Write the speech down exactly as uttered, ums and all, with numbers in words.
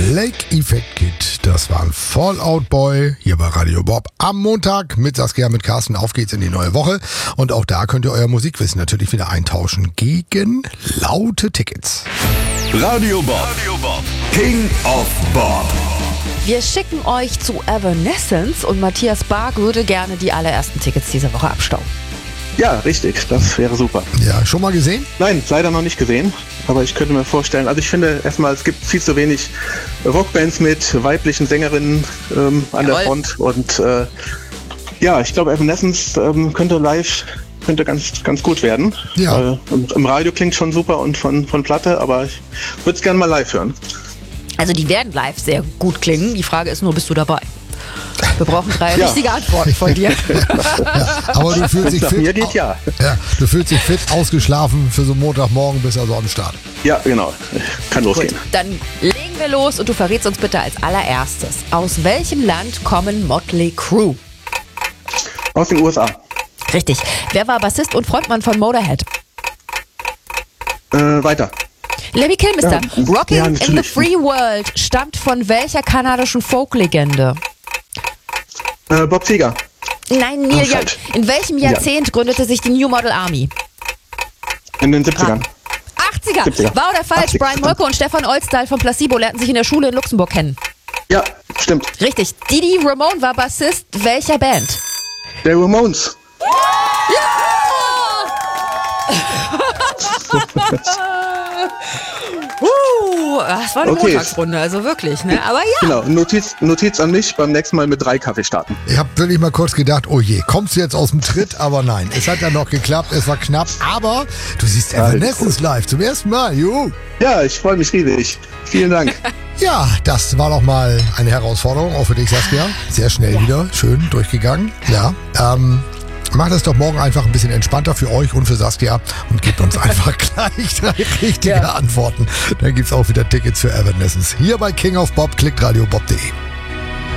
Lake Effect Kid, das war ein Fallout Boy hier bei Radio Bob am Montag mit Saskia, mit Carsten. Auf geht's in die neue Woche und auch da könnt ihr euer Musikwissen natürlich wieder eintauschen gegen laute Tickets. Radio Bob, Radio Bob. King of Bob. Wir schicken euch zu Evanescence und Matthias Bark würde gerne die allerersten Tickets diese Woche abstauben. Ja, richtig, das wäre super. Ja, schon mal gesehen? Nein, leider noch nicht gesehen, aber ich könnte mir vorstellen, also ich finde erstmal, es gibt viel zu wenig Rockbands mit weiblichen Sängerinnen ähm, an Jawohl. der Front und äh, ja, ich glaube Evanescence ähm, könnte live könnte ganz ganz gut werden. Ja. Äh, im Radio klingt schon super und von, von Platte, aber ich würde es gerne mal live hören. Also die werden live sehr gut klingen, die Frage ist nur, bist du dabei? Wir brauchen drei ja. richtige Antworten von dir. Ja, aber du fühlst dich Nach fit. mir geht ja. Ja, du fühlst dich fit, ausgeschlafen für so Montagmorgen, bist also am Start. Ja, genau. Kann losgehen. Gut, dann legen wir los und du verrätst uns bitte als allererstes, aus welchem Land kommen Motley Crue? Aus den U S A. Richtig. Wer war Bassist und Frontmann von Motorhead? Äh, weiter. Lemmy Kilmister. Ja, Rocking ja, in the natürlich. Free World stammt von welcher kanadischen Folklegende? Äh, Bob Seger. Nein, Neil Oh, Young. falsch. In welchem Jahrzehnt gründete sich die New Model Army? In den siebzigern. achtziger. siebziger. Wahr oder falsch? achtziger. Brian Molko und Stefan Olstall von Placebo lernten sich in der Schule in Luxemburg kennen. Ja, stimmt. Richtig. Didi Ramone war Bassist welcher Band? Der Ramones. Uh, das war eine Okay. Montagsrunde, also wirklich, ne? Aber ja. Genau, Notiz, Notiz an mich, beim nächsten Mal mit drei Kaffee starten. Ich habe wirklich mal kurz gedacht, oh je, kommst du jetzt aus dem Tritt? Aber nein, es hat ja noch geklappt, es war knapp. Aber du siehst Evanescence live zum ersten Mal, juhu. Ja, ich freue mich riesig. Vielen Dank. Ja, das war doch mal eine Herausforderung, auch für dich, Saskia. Sehr schnell wieder, schön durchgegangen. Ja, ähm, macht es doch morgen einfach ein bisschen entspannter für euch und für Saskia und gebt uns einfach gleich drei richtige Ja. Antworten. Dann gibt's auch wieder Tickets für Evanescence. Hier bei King of Bob, klickt radio bob punkt de.